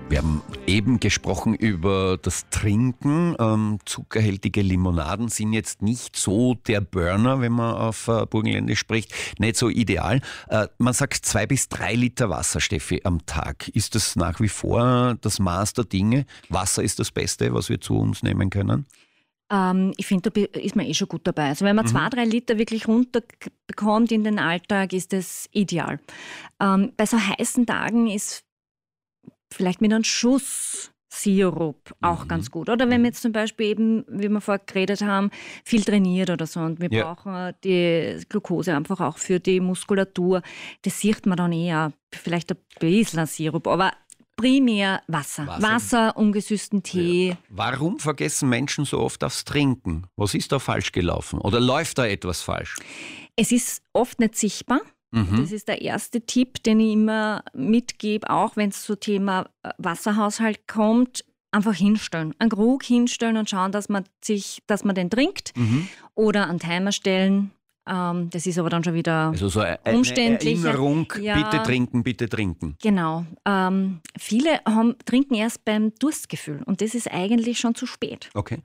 Wir haben eben gesprochen über das Trinken. Zuckerhaltige Limonaden sind jetzt nicht so der Burner, wenn man auf Burgenländisch spricht, nicht so ideal. Man sagt 2 bis 3 Liter Wasser, Steffi, am Tag. Ist das nach wie vor das Maß der Dinge? Wasser ist das Beste, was wir zu uns nehmen können? Ich finde, da ist man schon gut dabei. Also wenn man 2-3 Liter wirklich runterbekommt in den Alltag, ist das ideal. Bei so heißen Tagen ist vielleicht mit einem Schuss Sirup auch ganz gut. Oder wenn wir jetzt zum Beispiel eben, wie wir vorher geredet haben, viel trainiert oder so und wir brauchen die Glucose einfach auch für die Muskulatur, das sieht man dann eher, vielleicht ein bisschen Sirup, aber primär Wasser, ungesüßten Tee. Ja. Warum vergessen Menschen so oft aufs Trinken? Was ist da falsch gelaufen? Oder läuft da etwas falsch? Es ist oft nicht sichtbar. Das ist der erste Tipp, den ich immer mitgebe, auch wenn es zum Thema Wasserhaushalt kommt. Einfach hinstellen, einen Krug hinstellen und schauen, dass man den trinkt. Oder einen Timer stellen. Das ist aber dann schon wieder umständlich. Eine Erinnerung, bitte trinken, bitte trinken. Genau. Viele trinken erst beim Durstgefühl und das ist eigentlich schon zu spät. Okay.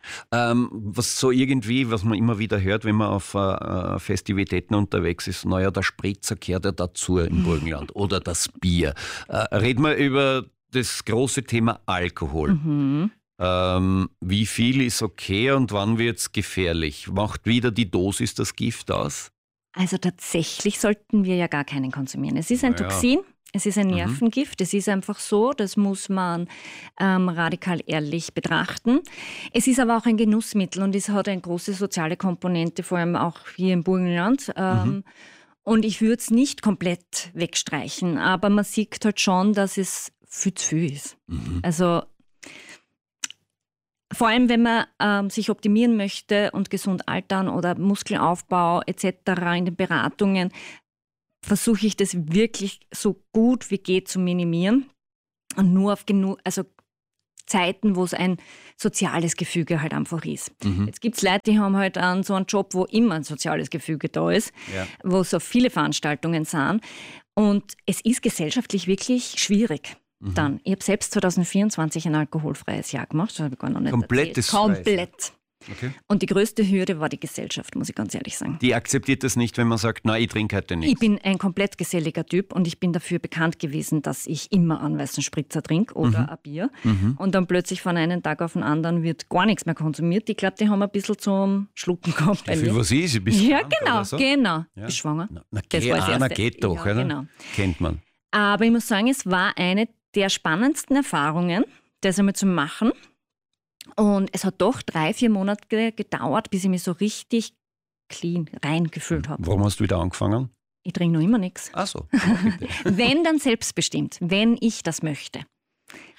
Was man immer wieder hört, wenn man auf Festivitäten unterwegs ist, naja, der Spritzer kehrt ja dazu im Burgenland oder das Bier. Reden wir über das große Thema Alkohol. Wie viel ist okay und wann wird es gefährlich? Macht wieder die Dosis das Gift aus? Also tatsächlich sollten wir ja gar keinen konsumieren. Es ist ein Toxin, es ist ein Nervengift, es ist einfach so, das muss man radikal ehrlich betrachten. Es ist aber auch ein Genussmittel und es hat eine große soziale Komponente, vor allem auch hier im Burgenland. Und ich würde es nicht komplett wegstreichen, aber man sieht halt schon, dass es viel zu viel ist. Also vor allem, wenn man sich optimieren möchte und gesund altern oder Muskelaufbau etc. in den Beratungen, versuche ich das wirklich so gut wie geht zu minimieren und nur auf Zeiten, wo es ein soziales Gefüge halt einfach ist. Jetzt gibt es Leute, die haben halt so einen Job, wo immer ein soziales Gefüge da ist, wo so viele Veranstaltungen sind und es ist gesellschaftlich wirklich schwierig. Dann, ich habe selbst 2024 ein alkoholfreies Jahr gemacht, das habe ich gar noch nicht Komplettes erzählt. Komplett. Okay. Und die größte Hürde war die Gesellschaft, muss ich ganz ehrlich sagen. Die akzeptiert das nicht, wenn man sagt, nein, ich trinke heute nichts. Ich bin ein komplett geselliger Typ und ich bin dafür bekannt gewesen, dass ich immer einen weißen Spritzer trinke oder ein Bier. Und dann plötzlich von einem Tag auf den anderen wird gar nichts mehr konsumiert. Ich glaube, die haben ein bisschen zum Schlucken gehabt bei mir. Was ist? Bist ja, krank genau, oder so? genau. Ja. Bist schwanger. Einer geht doch, ja, oder? Genau. Kennt man. Aber ich muss sagen, es war eine der spannendsten Erfahrungen, das einmal zu machen. Und es hat doch 3-4 Monate gedauert, bis ich mich so richtig clean reingefühlt habe. Warum hast du wieder angefangen? Ich trinke noch immer nichts. Ach so. Wenn, dann selbstbestimmt, wenn ich das möchte.